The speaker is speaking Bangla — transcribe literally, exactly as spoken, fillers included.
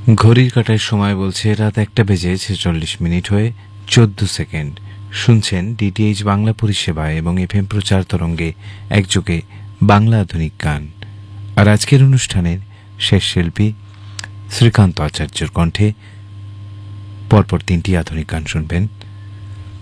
ঘড়ির কাঁটায় সময় বলছে রাত একটা বেজে ছেচল্লিশ মিনিট হয়ে চোদ্দ সেকেন্ড। শুনছেন ডিটিএইচ বাংলা পরিষেবা এবং এফএম প্রচার তরঙ্গে একযোগে বাংলা আধুনিক গান। আর আজকের অনুষ্ঠানের শেষ শিল্পী শ্রীকান্ত আচার্যর কণ্ঠে পরপর তিনটি আধুনিক গান শুনবেন।